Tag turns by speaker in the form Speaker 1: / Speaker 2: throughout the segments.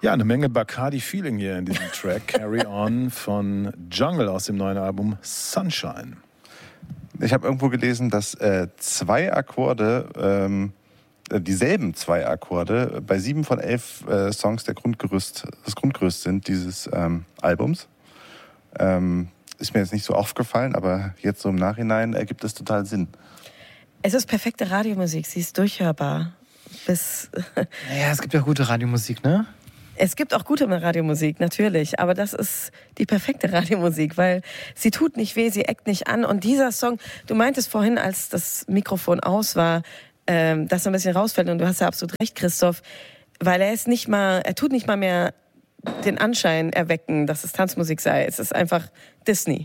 Speaker 1: Ja, eine Menge Bacardi-Feeling hier in diesem Track. Carry On von Jungle aus dem neuen Album Sunshine.
Speaker 2: Ich habe irgendwo gelesen, dass zwei Akkorde, dieselben zwei Akkorde, bei 7 von 11 Songs das Grundgerüst sind dieses Albums. Ist mir jetzt nicht so aufgefallen, aber jetzt so im Nachhinein ergibt es total Sinn.
Speaker 3: Es ist perfekte Radiomusik, sie ist durchhörbar.
Speaker 4: Ja, es gibt ja gute Radiomusik, ne?
Speaker 3: Es gibt auch gute Radiomusik, natürlich, aber das ist die perfekte Radiomusik, weil sie tut nicht weh, sie eckt nicht an. Und dieser Song, du meintest vorhin, als das Mikrofon aus war, dass er ein bisschen rausfällt, und du hast ja absolut recht, Christoph, weil er tut nicht mal mehr den Anschein erwecken, dass es Tanzmusik sei. Es ist einfach Disney.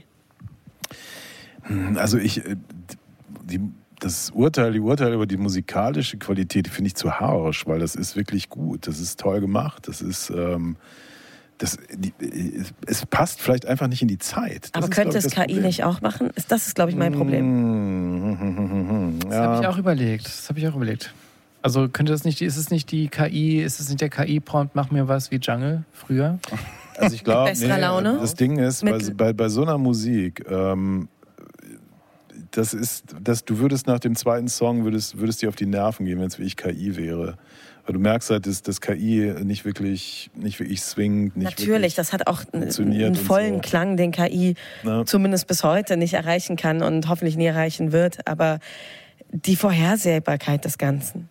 Speaker 1: Also die Urteile über die musikalische Qualität finde ich zu harsch, weil das ist wirklich gut, das ist toll gemacht, das ist es passt vielleicht einfach nicht in die Zeit.
Speaker 3: Aber könnte es KI nicht auch machen? Das ist, glaube ich, mein Problem.
Speaker 4: Das habe ich auch überlegt. Also ist es nicht der KI-Prompt, mach mir was wie Jungle früher?
Speaker 1: Also ich glaube,
Speaker 3: das
Speaker 1: Ding ist, bei so einer Musik, du würdest nach dem zweiten Song würdest dir auf die Nerven gehen, wenn es wie ich KI wäre. Weil du merkst halt, dass KI nicht wirklich swingt.
Speaker 3: Natürlich, das hat auch einen vollen Klang, den KI zumindest bis heute nicht erreichen kann und hoffentlich nie erreichen wird. Aber die Vorhersehbarkeit des Ganzen.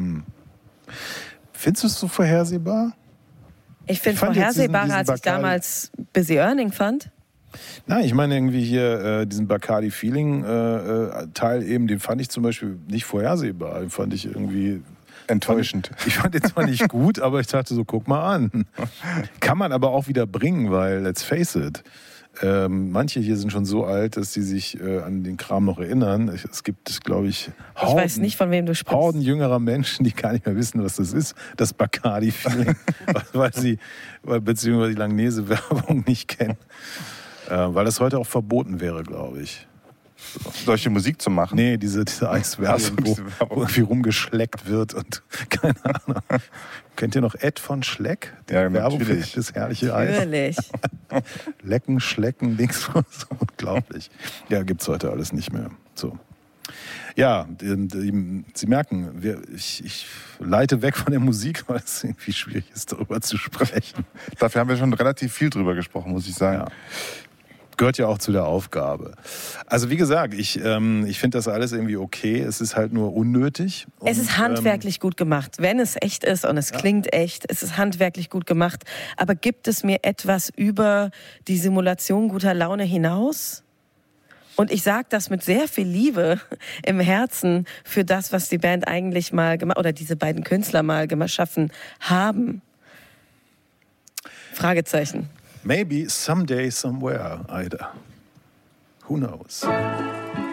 Speaker 1: Findest du es so vorhersehbar?
Speaker 3: Ich finde vorhersehbarer, als ich damals Busy Earning fand.
Speaker 1: Nein, ich meine irgendwie hier diesen Bacardi-Feeling-Teil eben, den fand ich zum Beispiel nicht vorhersehbar. Den fand ich irgendwie
Speaker 2: enttäuschend.
Speaker 1: Ich fand den zwar nicht gut, aber ich dachte so, guck mal an. Kann man aber auch wieder bringen, weil, let's face it, manche hier sind schon so alt, dass sie sich an den Kram noch erinnern. Es gibt, glaube ich,
Speaker 3: ich weiß nicht, von wem du sprichst.
Speaker 1: Horden jüngerer Menschen, die gar nicht mehr wissen, was das ist, das Bacardi-Feeling, beziehungsweise die Langnese-Werbung nicht kennen. Weil das heute auch verboten wäre, glaube ich.
Speaker 2: Solche Musik zu machen?
Speaker 1: Nee, diese Eiswerbung, wo irgendwie rumgeschleckt wird und keine Ahnung. Kennt ihr noch Ed von Schleck? Die Werbung
Speaker 2: natürlich.
Speaker 1: Für das herrliche Eis.
Speaker 3: Natürlich.
Speaker 1: Lecken, Schlecken, Dings, so unglaublich. Ja, gibt's heute alles nicht mehr. So. Ja, Sie merken, ich leite weg von der Musik, weil es irgendwie schwierig ist, darüber zu sprechen.
Speaker 2: Dafür haben wir schon relativ viel drüber gesprochen, muss ich sagen.
Speaker 1: Ja. Gehört ja auch zu der Aufgabe. Also wie gesagt, ich finde das alles irgendwie okay. Es ist halt nur unnötig.
Speaker 3: Es ist handwerklich gut gemacht. Wenn es echt ist und es klingt echt, es ist handwerklich gut gemacht. Aber gibt es mir etwas über die Simulation guter Laune hinaus? Und ich sage das mit sehr viel Liebe im Herzen für das, was die Band eigentlich mal gemacht, oder diese beiden Künstler mal geschaffen haben. Fragezeichen.
Speaker 1: Maybe someday, somewhere, Ida. Who knows?